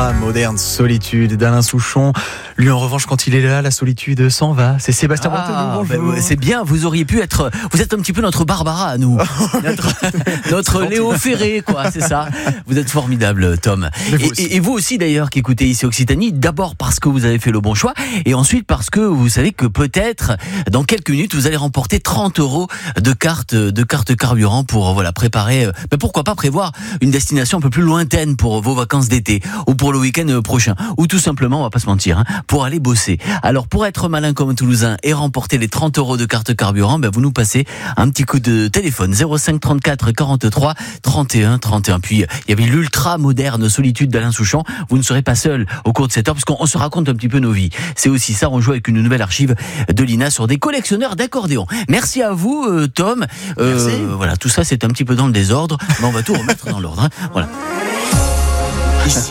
l'ultra moderne solitude d'Alain Souchon. Lui, en revanche, quand il est là, la solitude s'en va. C'est Sébastien Brantelou, bonjour. C'est bien, vous auriez pu être... Vous êtes un petit peu notre Barbara à nous. notre Léo Ferré, quoi, c'est ça. Vous êtes formidable, Tom. Et vous aussi, d'ailleurs, qui écoutez ici Occitanie, d'abord parce que vous avez fait le bon choix, et ensuite parce que vous savez que peut-être, dans quelques minutes, vous allez remporter 30 € de carte carburant pour préparer, pourquoi pas prévoir une destination un peu plus lointaine pour vos vacances d'été, ou pour le week-end prochain, ou tout simplement, on va pas se mentir, pour aller bosser. Alors, pour être malin comme un Toulousain et remporter les 30 € de carte carburant, vous nous passez un petit coup de téléphone, 05 34 43 31 31. Puis, il y avait l'ultra moderne solitude d'Alain Souchon. Vous ne serez pas seul au cours de cette heure, parce qu'on se raconte un petit peu nos vies. C'est aussi ça, on joue avec une nouvelle archive de l'INA sur des collectionneurs d'accordéons. Merci à vous, Tom. Merci. Voilà, tout ça, c'est un petit peu dans le désordre, mais on va tout remettre dans l'ordre. Voilà. Ici,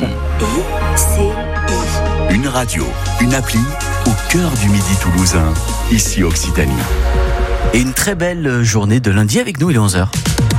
une radio, une appli au cœur du Midi toulousain. Ici Occitanie. Et une très belle journée de lundi avec nous, il est 11h.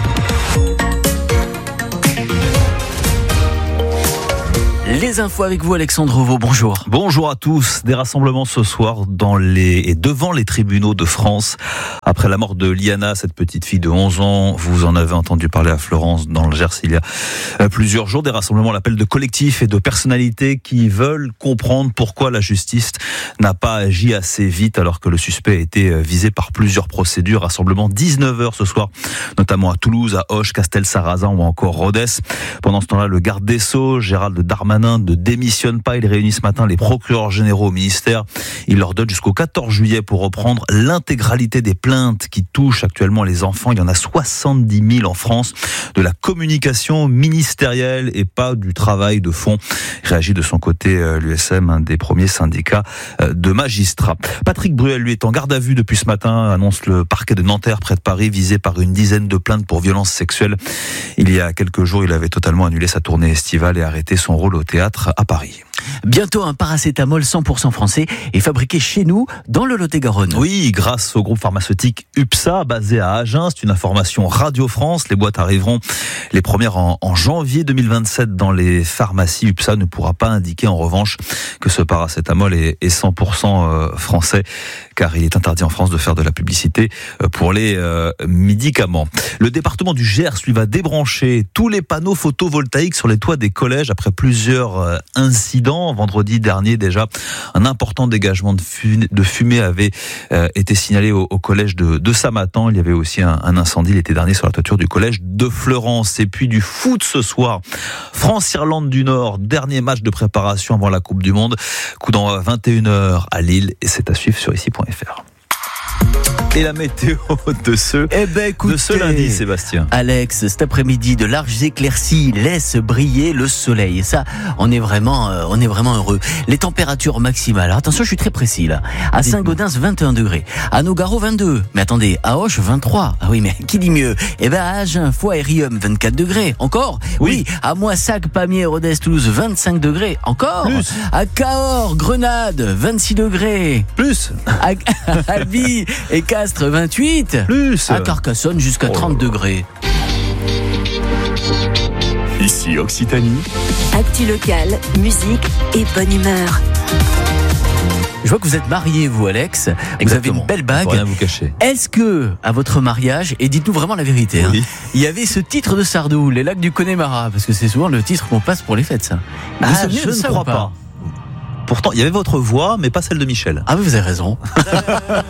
Les infos avec vous, Alexandre Vaux, bonjour. Bonjour à tous. Des rassemblements ce soir devant les tribunaux de France. Après la mort de Liana, cette petite fille de 11 ans, vous en avez entendu parler à Florence, dans le Gers, il y a plusieurs jours. Des rassemblements à l'appel de collectifs et de personnalités qui veulent comprendre pourquoi la justice n'a pas agi assez vite alors que le suspect a été visé par plusieurs procédures. Rassemblement 19h ce soir, notamment à Toulouse, à Auch, Castel-Sarrazin ou encore Rodez. Pendant ce temps-là, le garde des Sceaux, Gérald Darmanin, ne démissionne pas. Il réunit ce matin les procureurs généraux au ministère. Il leur donne jusqu'au 14 juillet pour reprendre l'intégralité des plaintes qui touchent actuellement les enfants. Il y en a 70 000 en France. De la communication ministérielle et pas du travail de fond. Il réagit de son côté l'USM, un des premiers syndicats de magistrats. Patrick Bruel, lui, est en garde à vue depuis ce matin, annonce le parquet de Nanterre près de Paris, visé par une dizaine de plaintes pour violences sexuelles. Il y a quelques jours, il avait totalement annulé sa tournée estivale et arrêté son rôle au théâtre à Paris. Bientôt un paracétamol 100% français est fabriqué chez nous dans le Lot-et-Garonne. Oui, grâce au groupe pharmaceutique UPSA basé à Agen. C'est une information Radio France. Les boîtes arriveront les premières en janvier 2027 dans les pharmacies. UPSA ne pourra pas indiquer en revanche que ce paracétamol est 100% français, car il est interdit en France de faire de la publicité pour les médicaments. Le département du Gers lui va débrancher tous les panneaux photovoltaïques sur les toits des collèges après plusieurs incidents. Vendredi dernier déjà, un important dégagement de fumée avait été signalé au collège de Samatan. Il y avait aussi un incendie l'été dernier sur la toiture du collège de Fleurance. Et puis du foot ce soir, France-Irlande du Nord, dernier match de préparation avant la Coupe du Monde. Coup d'envoi à 21h à Lille, et c'est à suivre sur ici.fr. Et la météo de ce lundi, Sébastien. Alex, cet après-midi, de larges éclaircies laissent briller le soleil. Et ça, on est vraiment heureux. Les températures maximales. Alors, attention, je suis très précis là. À Saint-Gaudens, 21 degrés. À Nogaro, 22. Mais attendez, à Auch, 23. Ah oui, mais qui dit mieux? À Agen, Foix et Riom, 24 degrés. Encore? Oui. À Moissac, Pamiers, Rodez, Toulouse, 25 degrés. Encore? Plus. À Cahors, Grenade, 26 degrés. Plus. À Albi et Castres, 28. Plus. À Carcassonne, jusqu'à 30 degrés. Ici Occitanie. Actu locale, musique et bonne humeur. Je vois que vous êtes marié, vous, Alex. Exactement. Vous avez une belle bague. Rien vous cacher. Est-ce que, à votre mariage, et dites-nous vraiment la vérité, oui, il y avait ce titre de Sardou, les lacs du Connemara, parce que c'est souvent le titre qu'on passe pour les fêtes, ça. Vous vous souvenez de je ça ne crois ou pas? Pourtant, il y avait votre voix, mais pas celle de Michel. Ah, vous avez raison.